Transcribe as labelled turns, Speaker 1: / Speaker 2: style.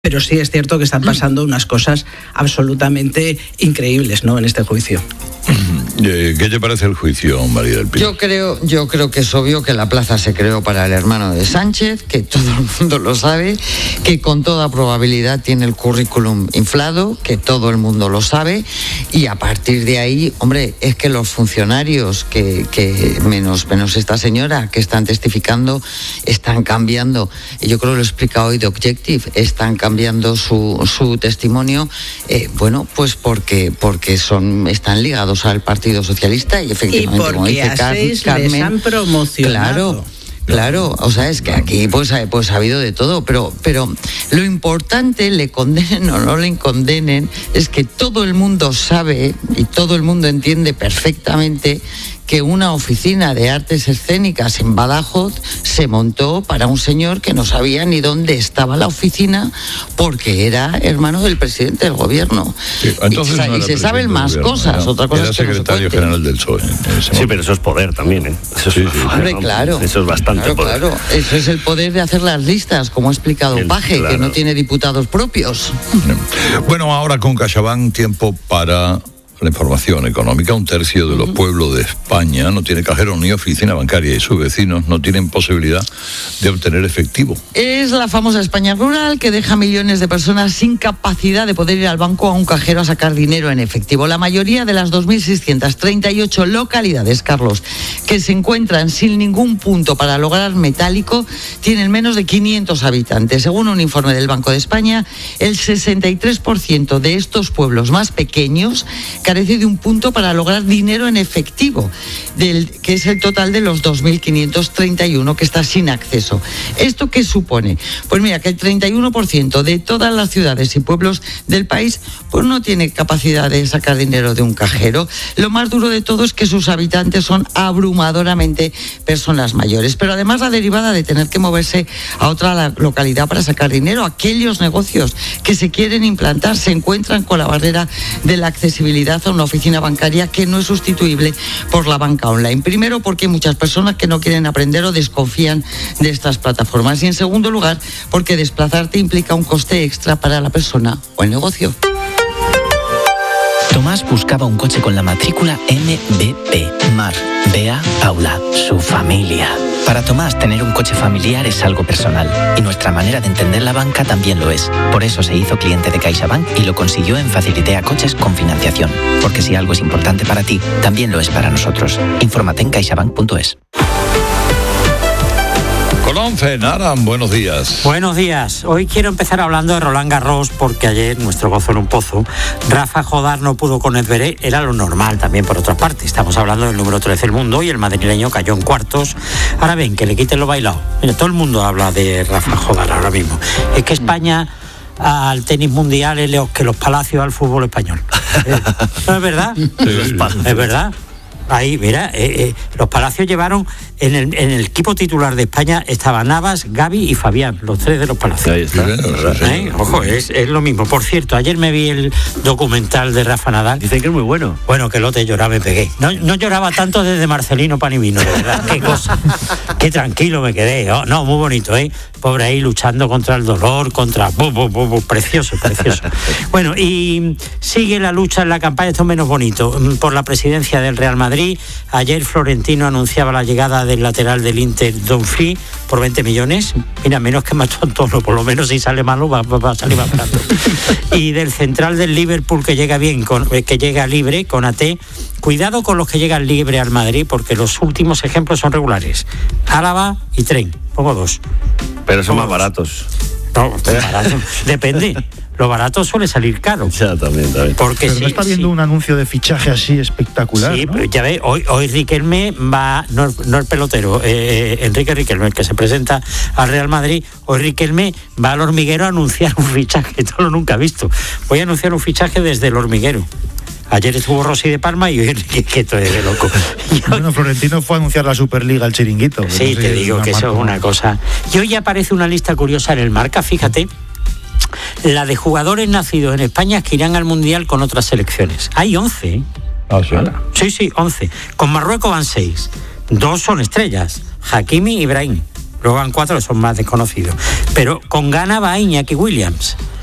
Speaker 1: Pero sí es cierto que están pasando unas cosas absolutamente increíbles, ¿no?, en este juicio.
Speaker 2: ¿Qué te parece el juicio, María del Pino?
Speaker 3: Yo creo que es obvio que la plaza se creó para el hermano de Sánchez, que todo el mundo lo sabe, que con toda probabilidad tiene el currículum inflado, que todo el mundo lo sabe, y a partir de ahí, hombre, es que los funcionarios que menos esta señora que están testificando están cambiando. Yo creo que lo explica hoy The Objective, están cambiando su testimonio, pues porque están ligados al Partido Socialista y efectivamente,
Speaker 1: y
Speaker 3: como dice Carmen,
Speaker 1: les han promocionado.
Speaker 3: Claro, o sea, es que aquí pues ha habido de todo, pero lo importante, le condenen o no le condenen, es que todo el mundo sabe y todo el mundo entiende perfectamente que una oficina de artes escénicas en Badajoz se montó para un señor que no sabía ni dónde estaba la oficina porque era hermano del presidente del gobierno.
Speaker 2: Sí,
Speaker 3: y se saben más cosas, otra cosa
Speaker 2: era
Speaker 3: es que
Speaker 2: secretario
Speaker 3: no se
Speaker 2: general del PSOE.
Speaker 4: Sí, pero eso es poder también, ¿eh? Eso
Speaker 2: sí.
Speaker 3: Hombre, claro.
Speaker 4: Eso es bastante poder.
Speaker 3: Claro, eso es el poder de hacer las listas, como ha explicado Paje, claro, que no tiene diputados propios.
Speaker 2: Bueno, ahora con CaixaBank, tiempo para la información económica. 1/3 de los pueblos de España no tiene cajero ni oficina bancaria y sus vecinos no tienen posibilidad de obtener efectivo.
Speaker 3: Es la famosa España rural que deja millones de personas sin capacidad de poder ir al banco o a un cajero a sacar dinero en efectivo. La mayoría de las 2.638 localidades, Carlos, que se encuentran sin ningún punto para lograr metálico, tienen menos de 500 habitantes. Según un informe del Banco de España, el 63% de estos pueblos más pequeños carece de un punto para lograr dinero en efectivo, que es el total de los 2.531 que está sin acceso. ¿Esto qué supone? Pues mira, que el 31% de todas las ciudades y pueblos del país pues no tiene capacidad de sacar dinero de un cajero. Lo más duro de todo es que sus habitantes son abrumadoramente personas mayores, pero además la derivada de tener que moverse a otra localidad para sacar dinero, aquellos negocios que se quieren implantar se encuentran con la barrera de la accesibilidad a una oficina bancaria que no es sustituible por la banca online. Primero, porque hay muchas personas que no quieren aprender o desconfían de estas plataformas. Y en segundo lugar, porque desplazarte implica un coste extra para la persona o el negocio.
Speaker 5: Tomás buscaba un coche con la matrícula MBP. Mar, Bea, Paula, su familia. Para Tomás, tener un coche familiar es algo personal y nuestra manera de entender la banca también lo es. Por eso se hizo cliente de CaixaBank y lo consiguió en Facilitea Coches con financiación. Porque si algo es importante para ti, también lo es para nosotros. Infórmate en caixabank.es.
Speaker 2: Colonce, Naran, buenos días.
Speaker 6: Buenos días. Hoy quiero empezar hablando de Roland Garros porque ayer, nuestro gozo en un pozo, Rafa Jodar no pudo con Medvedev. Era lo normal también por otra parte. Estamos hablando del número 13 del mundo y el madrileño cayó en cuartos. Ahora ven, que le quiten lo bailado. Mira, todo el mundo habla de Rafa Jodar ahora mismo. Es que España al tenis mundial es que los Palacios al fútbol español. ¿No es verdad? Es verdad. Ahí, mira, los Palacios llevaron, en el equipo titular de España estaban Navas, Gavi y Fabián, los tres de los Palacios.
Speaker 4: Ahí está.
Speaker 6: Ojo, es lo mismo. Por cierto, ayer me vi el documental de Rafa Nadal.
Speaker 4: Dicen que es muy bueno.
Speaker 6: Bueno, que lo te lloraba, me pegué. No lloraba tanto desde Marcelino Panivino, de verdad. Qué cosa. Qué tranquilo me quedé. Oh, no, muy bonito, ¿eh? Pobre ahí luchando contra el dolor, precioso. Bueno, y sigue la lucha en la campaña, esto es menos bonito, por la presidencia del Real Madrid. Ayer Florentino anunciaba la llegada del lateral del Inter, Dumfries, por 20 millones. Mira, menos que Macho Antonio, por lo menos si sale malo va a salir más barato. Y del central del Liverpool que llega bien, que llega libre, con AT. Cuidado con los que llegan libre al Madrid, porque los últimos ejemplos son regulares. Álava y Tren, pongo dos.
Speaker 4: Pero son más baratos.
Speaker 6: No, barato. Depende. Lo barato suele salir caro.
Speaker 4: Ya, también.
Speaker 6: Porque
Speaker 7: pero no está viendo un anuncio de fichaje así espectacular,
Speaker 6: sí,
Speaker 7: ¿no?
Speaker 6: Ya ve, hoy Riquelme va, no el pelotero, Enrique Riquelme, el que se presenta al Real Madrid. Hoy Riquelme va al Hormiguero a anunciar un fichaje, esto lo nunca he visto. Voy a anunciar un fichaje desde el Hormiguero. Ayer estuvo Rossi de Palma y hoy Enrique, esto es de loco.
Speaker 7: Bueno, Florentino fue a anunciar la Superliga al Chiringuito.
Speaker 6: Sí, te digo que eso es una cosa. Y hoy aparece una lista curiosa en el Marca, fíjate. La de jugadores nacidos en España que irán al Mundial con otras selecciones. Hay 11. Sí, 11. Con Marruecos van 6. 2 son estrellas, Hakimi y Ibrahim. Luego van 4 que son más desconocidos. Pero con gana va Iñaki Williams.